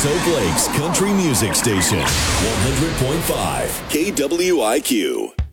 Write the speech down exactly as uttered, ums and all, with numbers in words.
Soap Lake's country music station, one hundred point five K W I Q.